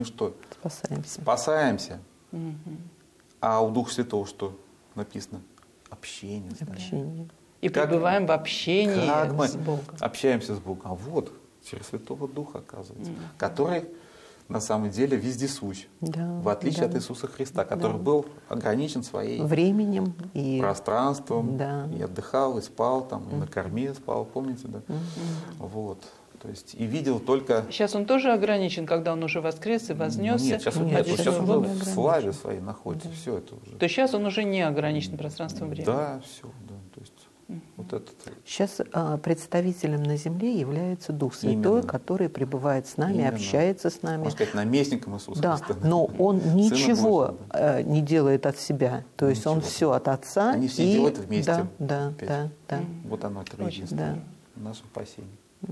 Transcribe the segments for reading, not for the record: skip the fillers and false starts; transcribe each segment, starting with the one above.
что? Спасаемся. Спасаемся. А у Духа Святого что написано? Общение. Общение. И пребываем в общении как мы с Богом. общаемся с Богом. А вот, через Святого Духа, оказывается, который на самом деле вездесущ, в отличие от Иисуса Христа, который был ограничен своей временем и пространством, и отдыхал, и спал, там, и на корме спал, помните, да? Вот. То есть и видел только... Сейчас он тоже ограничен, когда он уже воскрес и вознесся. Нет, сейчас он уже в славе своей находится. Все это уже. То есть сейчас он уже не ограничен пространством времени. Да, все, да. То есть вот этот... Сейчас представителем на земле является Дух Святой, который пребывает с нами, общается с нами. Можно сказать, наместником Иисуса Христа. Но он ничего не делает от себя. То есть он все от Отца. Они все делают вместе. Да. Вот оно, это единство. Наше спасение.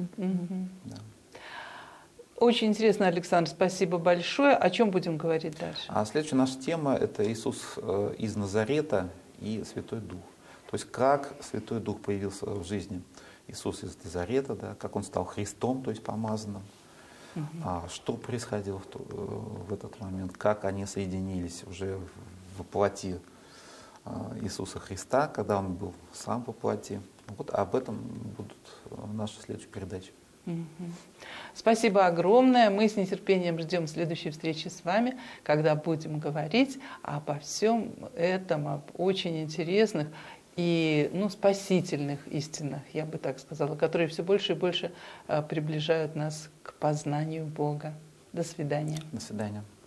Очень интересно, Александр, спасибо большое. О чем будем говорить дальше? А следующая наша тема – это Иисус из Назарета и Святой Дух. То есть как Святой Дух появился в жизни Иисуса из Назарета, да, как Он стал Христом, то есть помазанным, что происходило в этот момент, как они соединились уже в плоти Иисуса Христа, когда Он был сам во плоти. Вот об этом будут наши следующие передачи. Спасибо огромное. Мы с нетерпением ждем следующей встречи с вами, когда будем говорить обо всем этом, об очень интересных и спасительных истинах, я бы так сказала, которые все больше и больше приближают нас к познанию Бога. До свидания. До свидания.